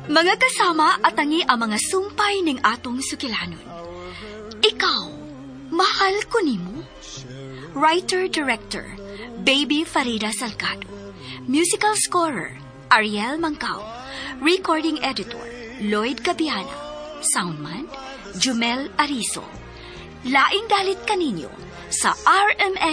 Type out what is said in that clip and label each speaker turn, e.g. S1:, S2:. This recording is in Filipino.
S1: Mga kasama at tangi ang mga sumpay ning atong sukilanon. Ikaw, mahal ko nimo. Writer-director, Baby Farida Salgado. Musical scorer, Ariel Mangkao. Recording editor, Lloyd Gabiana. Soundman, Jumel Arizo. Laing dalit kaninyo sa RMN